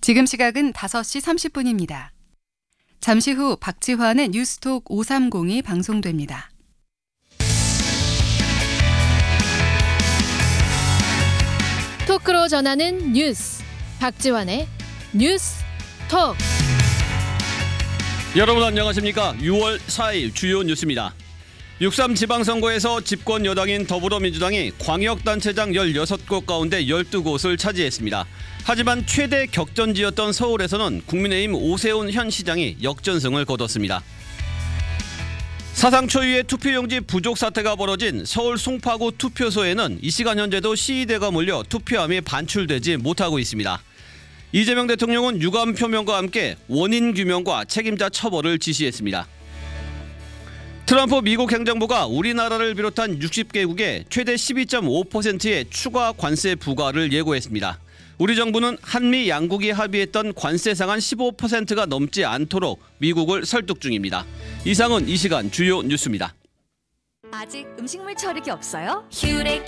지금 시각은 5시 30분입니다. 잠시 후 박지환의 뉴스톡 530이 방송됩니다. 토크로 전하는 뉴스, 박지환의 뉴스톡. 여러분 안녕하십니까? 6월 4일 주요 뉴스입니다. 6.3 지방선거에서 집권 여당인 더불어민주당이 광역단체장 16곳 가운데 12곳을 차지했습니다. 하지만 최대 격전지였던 서울에서는 국민의힘 오세훈 현 시장이 역전승을 거뒀습니다. 사상 초유의 투표용지 부족 사태가 벌어진 서울 송파구 투표소에는 이 시간 현재도 시위대가 몰려 투표함이 반출되지 못하고 있습니다. 이재명 대통령은 유감 표명과 함께 원인 규명과 책임자 처벌을 지시했습니다. 트럼프 미국 행정부가 우리나라를 비롯한 60개국에 최대 12.5%의 추가 관세 부과를 예고했습니다. 우리 정부는 한미 양국이 합의했던 관세 상한 15%가 넘지 않도록 미국을 설득 중입니다. 이상은 이 시간 주요 뉴스입니다. 아직 음식물 처리기 없어요?